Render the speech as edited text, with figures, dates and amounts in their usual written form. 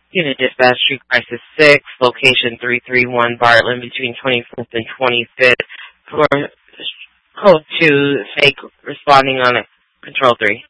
Unit Dispatch, Street Crisis 6, location 331 Bartlett between 24th and 25th. For code 2, fake responding on Control 3.